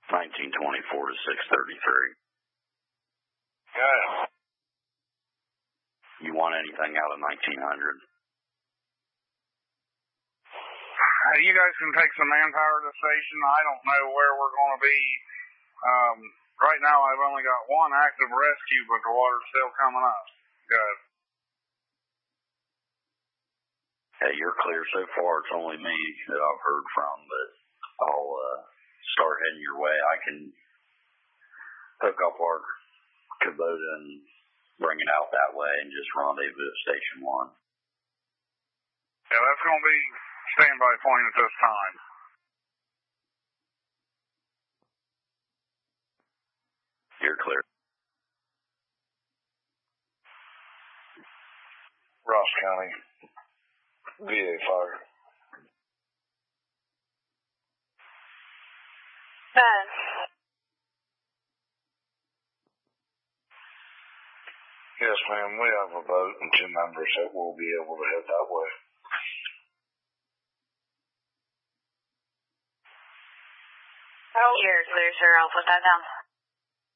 1924 to 633. Yeah. You want anything out of 1900? You guys can take some manpower to the station. I don't know where we're going to be. Right now, I've only got one active rescue, but the water's still coming up. Good. Hey, you're clear so far. It's only me that I've heard from, but I'll start heading your way. I can hook up our Kubota and bring it out that way and just rendezvous at Station 1. Yeah, that's going to be standby point at this time. You're clear. Ross County, VA fire. Yes, ma'am. We have a boat and 2 members that will be able to head that way. You're clear, sir. I'll put that down.